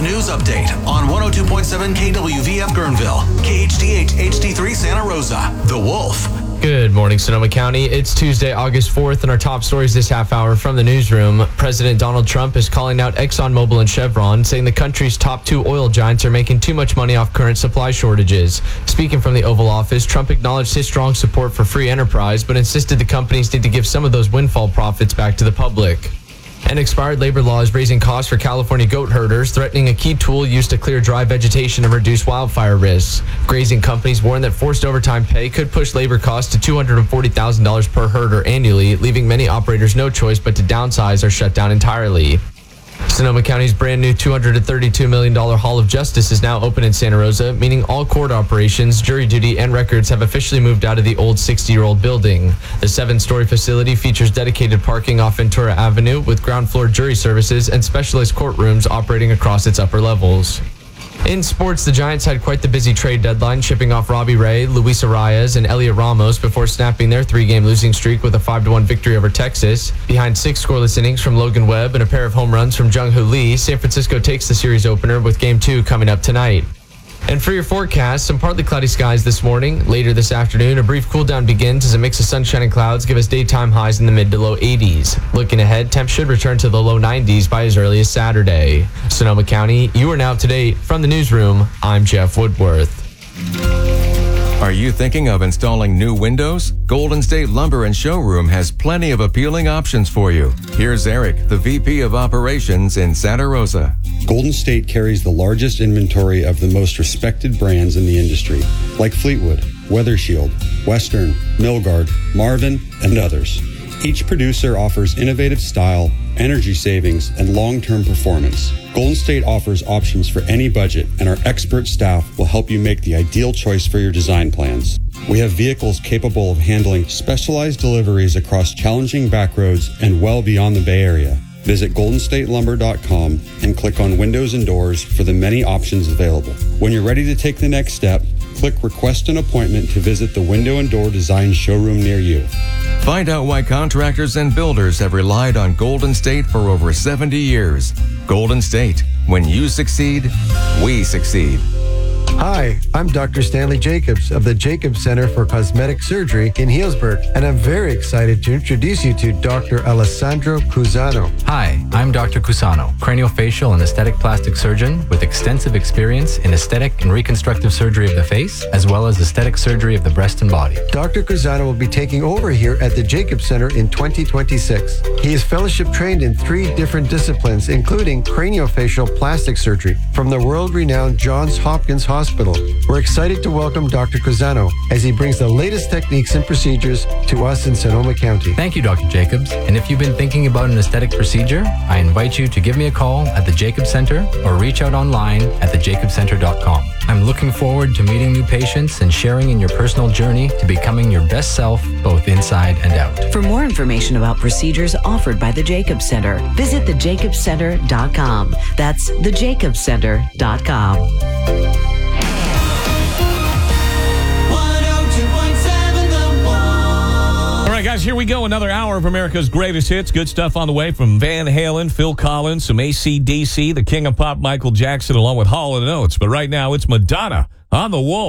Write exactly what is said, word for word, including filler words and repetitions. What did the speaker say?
Wolf News Update on one oh two point seven K W V F Guerneville, K H D H H D three Santa Rosa. The Wolf. Good morning, Sonoma County. It's Tuesday, August fourth, and our top stories this half hour from the newsroom. President Donald Trump is calling out ExxonMobil and Chevron, saying the country's top two oil giants are making too much money off current supply shortages. Speaking from the Oval Office, Trump acknowledged his strong support for free enterprise, but insisted the companies need to give some of those windfall profits back to the public. An expired labor law is raising costs for California goat herders, threatening a key tool used to clear dry vegetation and reduce wildfire risks. Grazing companies warn that forced overtime pay could push labor costs to two hundred forty thousand dollars per herder annually, leaving many operators no choice but to downsize or shut down entirely. Sonoma County's brand new two hundred thirty-two million dollars Hall of Justice is now open in Santa Rosa, meaning all court operations, jury duty, and records have officially moved out of the old sixty-year-old building. The seven-story facility features dedicated parking off Ventura Avenue with ground floor jury services and specialized courtrooms operating across its upper levels. In sports, the Giants had quite the busy trade deadline, shipping off Robbie Ray, Luis Arias, and Elliot Ramos before snapping their three-game losing streak with a five to one victory over Texas. Behind six scoreless innings from Logan Webb and a pair of home runs from Jung-Hoo Lee, San Francisco takes the series opener with Game two coming up tonight. And for your forecast, some partly cloudy skies this morning. Later this afternoon, a brief cool down begins as a mix of sunshine and clouds give us daytime highs in the mid to low eighties. Looking ahead, temps should return to the low nineties by as early as Saturday. Sonoma County, you are now up to date. From the newsroom, I'm Jeff Woodworth. Are you thinking of installing new windows? Golden State Lumber and Showroom has plenty of appealing options for you. Here's Eric, the V P of Operations in Santa Rosa. Golden State carries the largest inventory of the most respected brands in the industry, like Fleetwood, Weathershield, Western, Milgard, Marvin, and others. Each producer offers innovative style, energy savings, and long-term performance. Golden State offers options for any budget, and our expert staff will help you make the ideal choice for your design plans. We have vehicles capable of handling specialized deliveries across challenging back roads and well beyond the Bay Area. Visit golden state lumber dot com and click on Windows and Doors for the many options available. When you're ready to take the next step, click Request an Appointment to visit the Window and Door Design showroom near you. Find out why contractors and builders have relied on Golden State for over seventy years. Golden State. When you succeed, we succeed. Hi, I'm Doctor Stanley Jacobs of the Jacobs Center for Cosmetic Surgery in Healdsburg, and I'm very excited to introduce you to Doctor Alessandro Cusano. Hi, I'm Doctor Cusano, craniofacial and aesthetic plastic surgeon with extensive experience in aesthetic and reconstructive surgery of the face, as well as aesthetic surgery of the breast and body. Doctor Cusano will be taking over here at the Jacobs Center in twenty twenty-six. He is fellowship trained in three different disciplines, including craniofacial plastic surgery from the world-renowned Johns Hopkins Hospital. We're excited to welcome Doctor Cusano as he brings the latest techniques and procedures to us in Sonoma County. Thank you, Doctor Jacobs. And if you've been thinking about an aesthetic procedure, I invite you to give me a call at the Jacobs Center or reach out online at the jacobs center dot com. I'm looking forward to meeting new patients and sharing in your personal journey to becoming your best self, both inside and out. For more information about procedures offered by the Jacobs Center, visit the jacobs center dot com. That's the jacobs center dot com. Guys, here we go. Another hour of America's greatest hits. Good stuff on the way from Van Halen, Phil Collins, some A C D C, the King of Pop, Michael Jackson, along with Hall and Oates. But right now, it's Madonna on the Wolf.